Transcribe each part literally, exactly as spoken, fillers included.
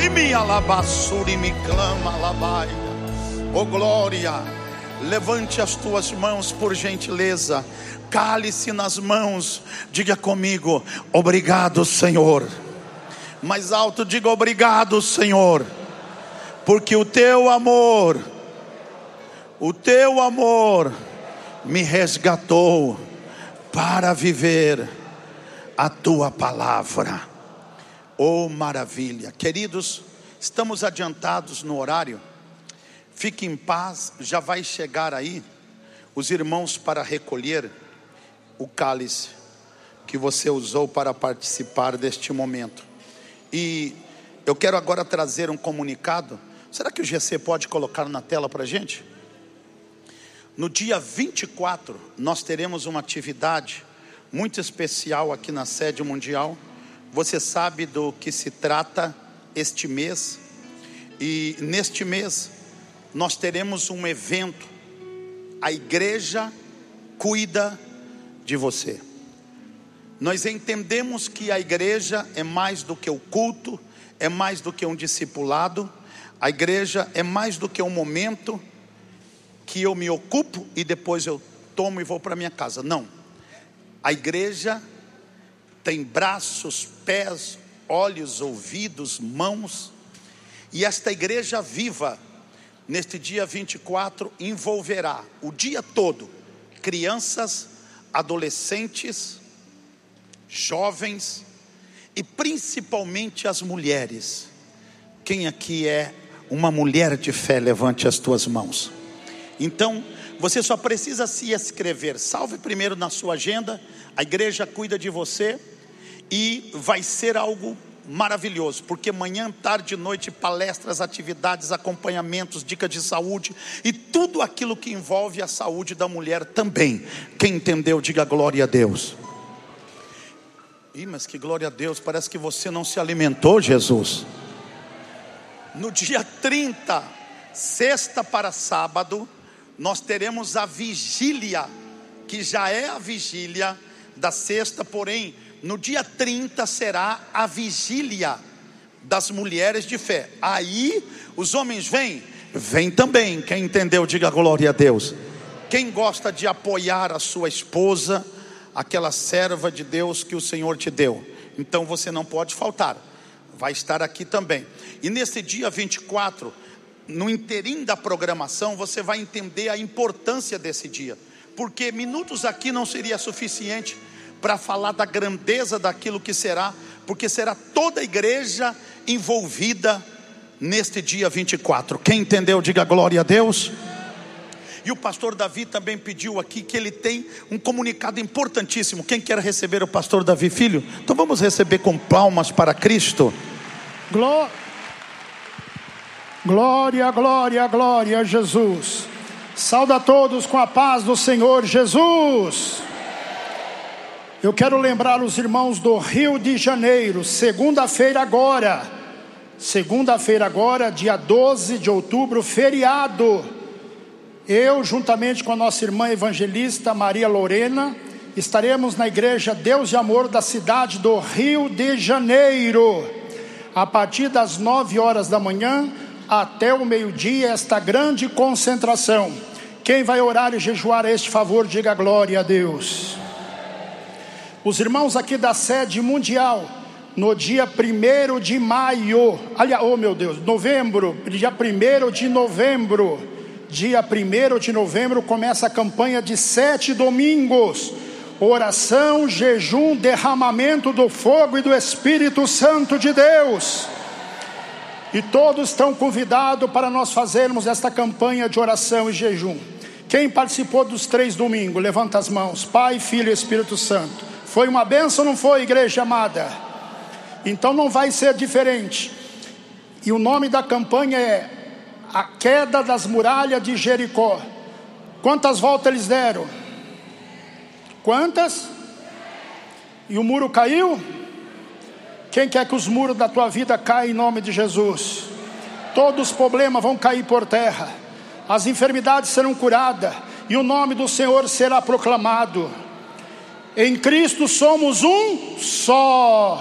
E me alabassuri me clama alabaia. Oh glória. Levante as tuas mãos por gentileza. Cale-se nas mãos. Diga comigo: obrigado, Senhor. Mais alto, diga: obrigado, Senhor, porque o teu amor, o teu amor me resgatou para viver a tua palavra. Oh maravilha. Queridos, estamos adiantados no horário. Fique em paz, já vai chegar aí os irmãos para recolher o cálice que você usou para participar deste momento. E eu quero agora trazer um comunicado. Será que o G C pode colocar na tela para a gente? No dia vinte e quatro, nós teremos uma atividade muito especial aqui na sede mundial. Você sabe do que se trata este mês. E neste mês, nós teremos um evento. A igreja cuida de você. Nós entendemos que a igreja é mais do que o culto, é mais do que um discipulado. A igreja é mais do que um momento que eu me ocupo e depois eu tomo e vou para minha casa. Não. A igreja tem braços, pés, olhos, ouvidos, mãos. E esta igreja viva, neste dia vinte e quatro, envolverá o dia todo crianças, adolescentes, jovens e principalmente as mulheres. Quem aqui é uma mulher de fé? Levante as tuas mãos. Então, você só precisa se inscrever. Salve primeiro na sua agenda. A igreja cuida de você e vai ser algo maravilhoso, porque manhã, tarde e noite, palestras, atividades, acompanhamentos, dicas de saúde e tudo aquilo que envolve a saúde da mulher também. Quem entendeu, diga glória a Deus. Ih, mas que glória a Deus, parece que você não se alimentou, Jesus. No dia trinta, sexta para sábado, nós teremos a vigília, que já é a vigília da sexta, porém, no dia trinta será a vigília das mulheres de fé. Aí, os homens vêm, vêm também. Quem entendeu, diga glória a Deus. Quem gosta de apoiar a sua esposa, aquela serva de Deus que o Senhor te deu, então você não pode faltar, vai estar aqui também. E nesse dia vinte e quatro, no interim da programação, você vai entender a importância desse dia, porque minutos aqui não seria suficiente para falar da grandeza daquilo que será, porque será toda a igreja envolvida neste dia vinte e quatro. Quem entendeu, diga glória a Deus. E o pastor Davi também pediu aqui que ele tem um comunicado importantíssimo. Quem quer receber o pastor Davi, filho? Então vamos receber com palmas para Cristo. Gló... Glória, glória, glória a Jesus. Sauda a todos com a paz do Senhor Jesus. Eu quero lembrar os irmãos do Rio de Janeiro, segunda-feira agora, segunda-feira agora, dia doze de outubro, feriado. Eu, juntamente com a nossa irmã evangelista Maria Lorena, estaremos na igreja Deus e Amor da cidade do Rio de Janeiro, a partir das nove horas da manhã até o meio-dia, esta grande concentração. Quem vai orar e jejuar a este favor, diga glória a Deus. Os irmãos aqui da sede mundial, no dia primeiro de maio, aliás, oh meu Deus, novembro, dia primeiro de novembro, dia primeiro de novembro começa a campanha de sete domingos, oração, jejum, derramamento do fogo e do Espírito Santo de Deus. E todos estão convidados para nós fazermos esta campanha de oração e jejum. Quem participou dos três domingos, levanta as mãos. Pai, Filho e Espírito Santo. Foi uma bênção ou não foi, igreja amada? Então não vai ser diferente. E o nome da campanha é A Queda das Muralhas de Jericó. Quantas voltas eles deram? Quantas? E o muro caiu? Quem quer que os muros da tua vida caiam em nome de Jesus? Todos os problemas vão cair por terra, as enfermidades serão curadas e o nome do Senhor será proclamado. Em Cristo somos um só.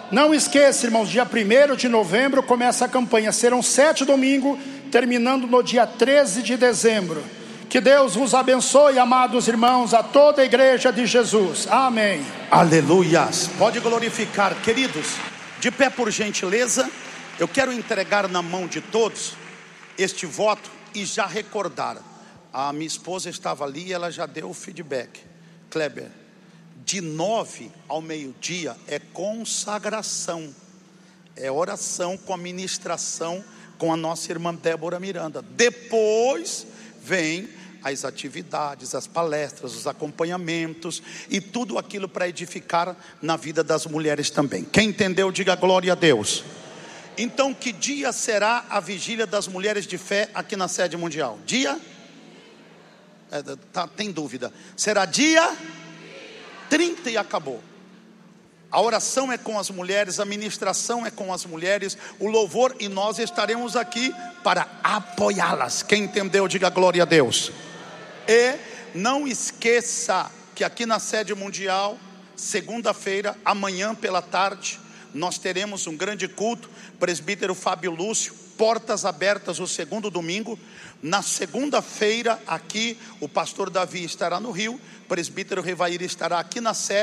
Não esqueça, irmãos, dia primeiro de novembro começa a campanha. Serão sete domingos, terminando no dia treze de dezembro. Que Deus vos abençoe, amados irmãos, a toda a igreja de Jesus. Amém. Aleluias. Pode glorificar, queridos. De pé, por gentileza. Eu quero entregar na mão de todos este voto e já recordar. A minha esposa estava ali e ela já deu o feedback. Kleber, de nove ao meio-dia é consagração, é oração com a ministração com a nossa irmã Débora Miranda. Depois vem as atividades, as palestras, os acompanhamentos e tudo aquilo para edificar na vida das mulheres também. Quem entendeu, diga glória a Deus. Então, que dia será a vigília das mulheres de fé aqui na sede mundial? Dia? É, tá, tem dúvida. Será dia trinta e acabou. A oração é com as mulheres, a ministração é com as mulheres, o louvor, e nós estaremos aqui para apoiá-las. Quem entendeu, diga glória a Deus. E não esqueça que aqui na sede mundial, segunda-feira, amanhã pela tarde, nós teremos um grande culto. Presbítero Fábio Lúcio, portas abertas o segundo domingo. Na segunda-feira aqui, o pastor Davi estará no Rio, presbítero Revair estará aqui na sede.